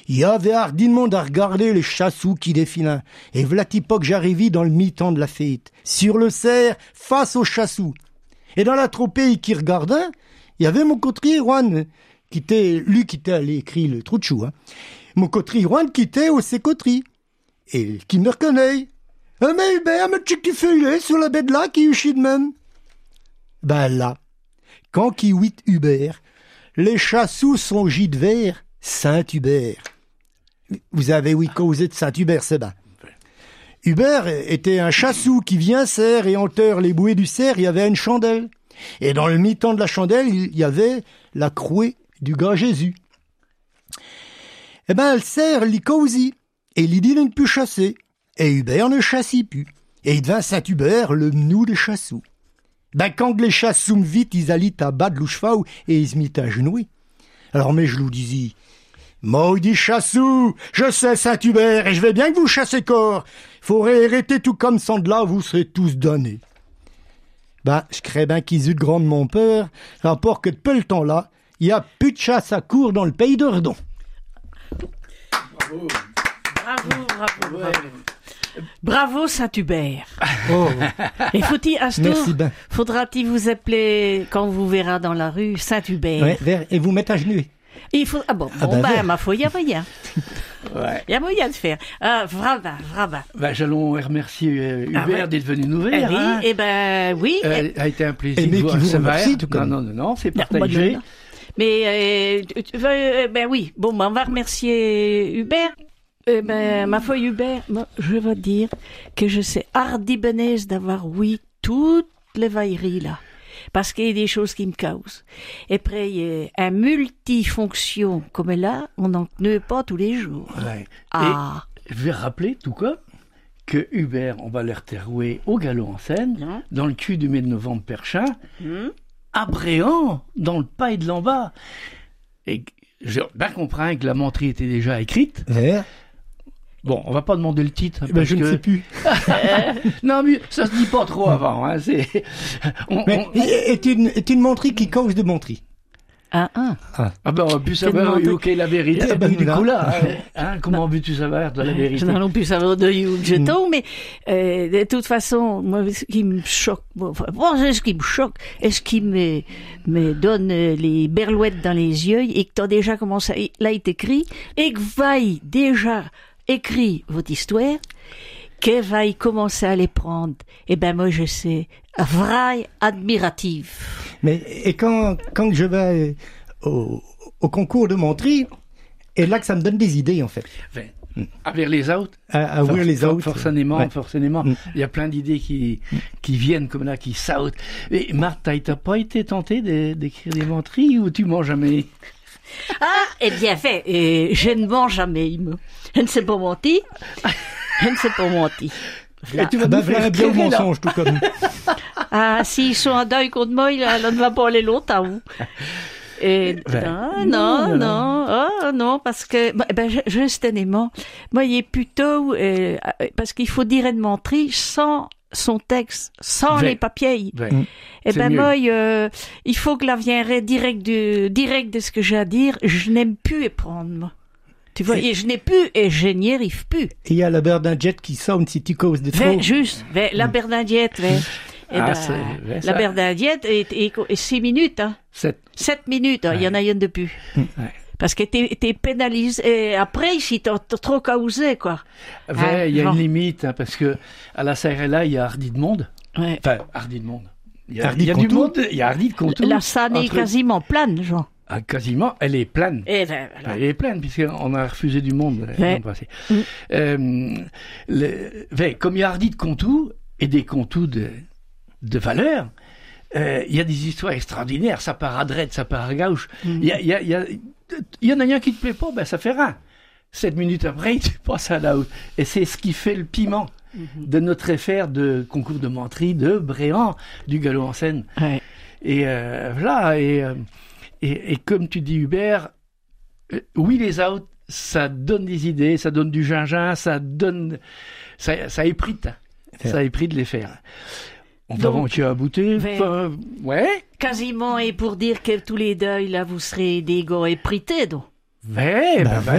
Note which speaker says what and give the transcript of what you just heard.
Speaker 1: Il y avait hardi de monde à regarder les chassous qui défilaient. Et v'là pas que j'arrivais dans le mi-temps de la fête, sur le cerf, face aux chassous. Et dans la tropée qui regardait, il y avait mon coterie Juan, qui était allé écrire le trou de chou, hein. Mon coterie Juan qui était au ses coteries. Et qui me reconnaît. Ah, mais Hubert, mais tu qui fais sur la bête là, qui euchit de même. Ben là, quand qui huit Hubert, les chassous sont gîtes verts, Saint-Hubert. Vous avez oui causé de Saint-Hubert, c'est ben. Hubert était un chassou qui vient serre et en terre les bouées du cerf, il y avait une chandelle. Et dans le mi-temps de la chandelle, il y avait la crouée du gars Jésus. Eh ben, le cerf l'y causit, et il dit de ne plus chasser. Et Hubert ne chassit plus. Et il devint Saint-Hubert, le mnou des chassous. Ben, quand les chassous me vite, ils allaient à bas de l'ouchefau et ils se mit à genouiller. Alors, mais je lui disais, maudit chassou, je sais Saint-Hubert, et je vais bien que vous chassez corps. Faudrait arrêter tout comme ça de là, vous serez tous donnés. Ben, je crée bien qu'ils eurent de grandement peur, rapport que depuis le temps-là, il y a plus de chasse à court dans le pays de Redon.
Speaker 2: Bravo. Bravo.
Speaker 3: Ouais.
Speaker 2: Bravo Saint-Hubert.
Speaker 1: Oh,
Speaker 2: Et faut-il, à ce
Speaker 1: merci
Speaker 2: tour,
Speaker 1: ben.
Speaker 2: faudra-t-il vous appeler, quand vous verra dans la rue, Saint-Hubert?
Speaker 1: Ouais, et vous mettre à genoux.
Speaker 2: Il faut, ma foi, il y a moyen.
Speaker 3: Ouais.
Speaker 2: Il y a moyen de faire. Brava.
Speaker 3: Ben, j'allons remercier Hubert
Speaker 2: ouais.
Speaker 3: d'être venu nous
Speaker 2: Oui,
Speaker 3: voir. Hein.
Speaker 2: oui.
Speaker 3: A été un plaisir
Speaker 1: Et
Speaker 3: de
Speaker 1: mais
Speaker 3: voir
Speaker 1: qui vous
Speaker 3: ça.
Speaker 1: remercie, tout comme.
Speaker 3: Non, c'est
Speaker 2: Non,
Speaker 3: partagé.
Speaker 2: non. Mais, oui. Bon, on va remercier Hubert. Ma foi, Hubert, moi, je vais te dire que je sais hardi benaise d'avoir, oui, toutes les vailleries là. Parce qu'il y a des choses qui me causent. Et après, il y a un multifonction comme là, on n'en tenait pas tous les jours.
Speaker 3: Ouais.
Speaker 2: Ah.
Speaker 3: Et je vais rappeler, tout cas, que Hubert, on va le reterrouer au galop en scène, dans le cul du mai de novembre Perchin, à Bréant, dans le paille de l'en bas. Et je bien comprends que la menterie était déjà écrite.
Speaker 1: Ouais.
Speaker 3: Bon, on va pas demander le titre.
Speaker 1: Ben, je ne sais plus.
Speaker 3: Non, mais ça se dit pas trop avant. Hein,
Speaker 1: Est une menterie qui cause de menterie.
Speaker 2: Ah.
Speaker 3: Ah ben, on a pu savoir où est la vérité.
Speaker 1: Ah ben,
Speaker 3: du
Speaker 1: là.
Speaker 3: coup là, hein, comment veux-tu savoir de la vérité?
Speaker 2: Je n'en ai plus savoir de où je tombe, mais de toute façon, moi, ce qui me choque, ce qui me choque, et ce qui me donne les berlouettes dans les yeux, et que t'as déjà commencé, là, il t'écrit, et que vaille déjà écrit votre histoire, que vaille commencer à les prendre. Eh ben, moi, je sais, vrai admiratif.
Speaker 1: Mais, et quand je vais au concours de menterie, et là que ça me donne des idées, en fait.
Speaker 3: Avec les autres.
Speaker 1: À ouvrir les autres.
Speaker 3: Forcément.
Speaker 1: Mm.
Speaker 3: Il y a plein d'idées qui viennent comme là, qui sautent. Et Marthe, t'as pas été tentée d'écrire des menteries ou tu mens jamais?
Speaker 2: Ah, eh bien fait, je ne mens jamais, je ne sais pas mentir. Je ne sais pas mentir.
Speaker 3: Et tu vas nous faire
Speaker 1: bien au
Speaker 3: éclairer, là.
Speaker 1: mensonge, tout comme.
Speaker 2: Ah, s'ils sont en deuil contre moi, là, on ne va pas aller longtemps. Et, non, parce que, justement, moi, il est plutôt, parce qu'il faut dire une menterie sans son texte, sans les papiers. Et
Speaker 3: C'est mieux.
Speaker 2: moi, il faut que la vienne direct de ce que j'ai à dire. Je n'aime plus y prendre, moi. Tu vois, et je n'ai plus, et je n'y arrive plus.
Speaker 1: Et il y a la Bernadette qui sonne si tu causes de trop.
Speaker 2: La Bernadette, la Bernadette est 6 minutes, hein. 7 minutes, hein, il y en a une de plus.
Speaker 3: Ouais.
Speaker 2: Parce que t'es pénalisé, et après, si t'as trop causé, quoi.
Speaker 3: Il y a une limite, hein, parce que, à la CRLA, il y a Hardy de Monde.
Speaker 2: Ouais.
Speaker 3: Enfin, Hardy de Monde. Il y a
Speaker 1: Hardy de
Speaker 3: du
Speaker 1: Contour.
Speaker 3: monde, il y a Hardy de Contour.
Speaker 2: La salle est quasiment pleine, genre.
Speaker 3: Ah, quasiment, elle est pleine.
Speaker 2: Et voilà.
Speaker 3: Elle est pleine, puisqu'on a refusé du monde l'an passé. Comme il y a Hardy de Contour, et des Contours de valeur, il y a des histoires extraordinaires. Ça part à droite, ça part à gauche. Il y en a un qui te plaît pas, ben ça fait rien. 7 minutes après, tu passes à la haute. Et c'est ce qui fait le piment de notre affaire de concours de menterie de Bréant, du galop en scène.
Speaker 2: Ouais.
Speaker 3: Et voilà, et comme tu dis Hubert, oui les autres, ça donne des idées, ça donne du gingembre, ça éprite. Ça éprite de les faire. On va aventurer à bouter. Ouais.
Speaker 2: Quasiment, et pour dire que tous les deux, là, vous serez des gars éprités, donc.
Speaker 3: Ouais,